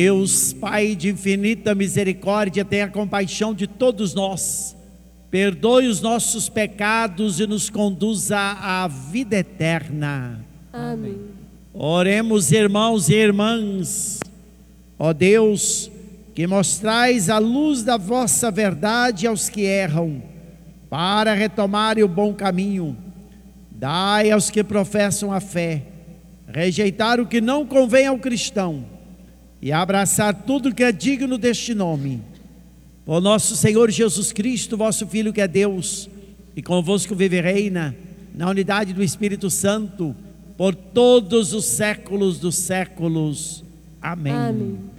Deus, Pai de infinita misericórdia, tenha compaixão de todos nós, perdoe os nossos pecados e nos conduza à vida eterna. Amém. Oremos, irmãos e irmãs. Ó Deus, que mostrais a luz da vossa verdade aos que erram, para retomarem o bom caminho, dai aos que professam a fé, rejeitar o que não convém ao cristão, e abraçar tudo que é digno deste nome. Por nosso Senhor Jesus Cristo, vosso Filho que é Deus, e convosco vive e reina, na unidade do Espírito Santo, por todos os séculos dos séculos. Amém. Amém.